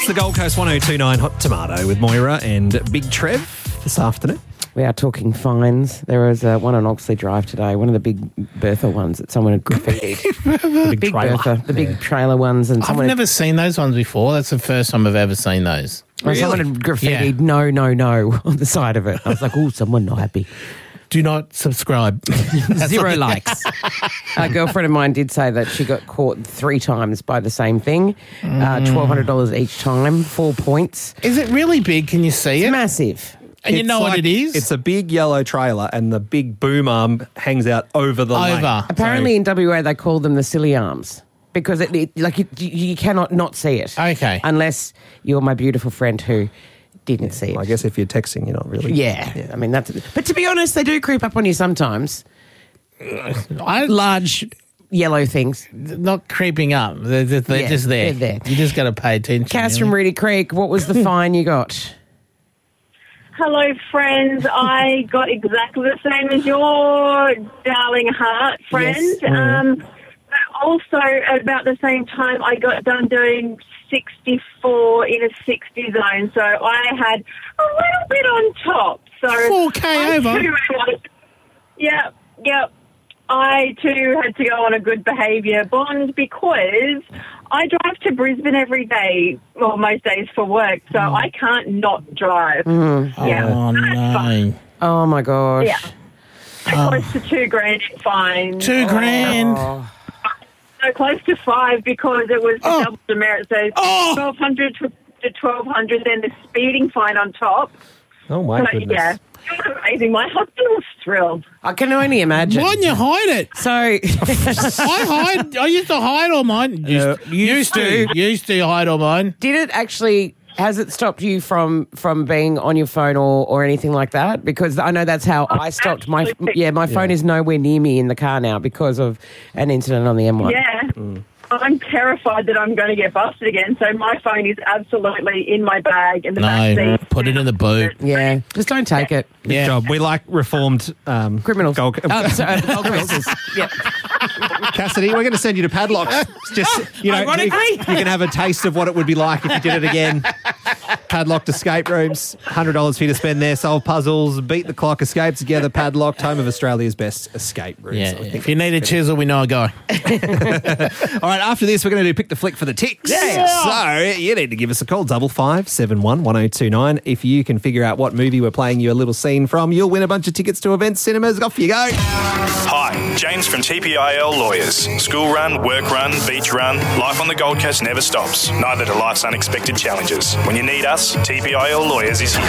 It's the Gold Coast 1029 Hot Tomato with Moira and Big Trev this afternoon. We are talking fines. There was one on Oxley Drive today, one of the big Bertha ones that someone had graffitied. Big Bertha, the big trailer ones. And I've never seen those ones before. That's the first time I've ever seen those. Really? Someone had graffitied no on the side of it. I was like, oh, someone not happy. Do not subscribe. 0 likes. A girlfriend of mine did say that she got caught 3 times by the same thing. $1,200 each time, 4 points. Is it really big? Can you see It's it? massive. And you know what it is? It's a big yellow trailer and the big boom arm hangs out over the lane. Apparently in WA they call them the silly arms because you cannot not see it. Okay. Unless you're my beautiful friend who didn't see it. I guess if you're texting, you're not really... Yeah. I mean, that's... But to be honest, they do creep up on you sometimes. Large yellow things. Not creeping up. They're just there. They're there. You just got to pay attention. Cass from Reedy Creek, what was the fine you got? Hello, friends. I got exactly the same as your darling heart friend. Yes. But also, about the same time, I got done doing 64 in a 60 zone. So I had a little bit on top. So 4K over? Yep. I, too, had to go on a good behaviour bond because I drive to Brisbane every day, well, most days for work, so I can't not drive. Yeah. Oh, no. Oh, my gosh. Yeah. So close to $2,000 in fines. $2,000. So close to 5 because it was the double demerit. So $1,200 to $1,200, then the speeding fine on top. Oh, my goodness. Yeah. It was amazing. My husband was thrilled. I can only imagine. Why didn't you hide it? So... I used to hide all mine. Used to hide all mine. Did it actually... Has it stopped you from being on your phone or anything like that? Because I know that's how I stopped my phone is nowhere near me in the car now because of an incident on the M1. Yeah. I'm terrified that I'm going to get busted again, so my phone is absolutely in my bag in the back seat. Put it in the boot. Yeah, just don't take it. Good job. We like reformed criminals. Gold Criminals. Yeah. Cassidy, we're going to send you to Padlock. Just Ironically. you can have a taste of what it would be like if you did it again. Padlocked escape rooms, $100 for you to spend there. Solve puzzles, beat the clock, escape together. Padlocked, home of Australia's best escape rooms. Yeah. If you need a chisel, we know a guy. All right, after this, we're going to do Pick the Flick for the Ticks. Yeah. So you need to give us a call, 5571 1029. If you can figure out what movie we're playing you a little scene from, you'll win a bunch of tickets to Events Cinemas. Off you go. Hi, James from TPIL Lawyers. School run, work run, beach run, life on the Gold Coast never stops. Neither do life's unexpected challenges. When you need us, TPIL Lawyers is here.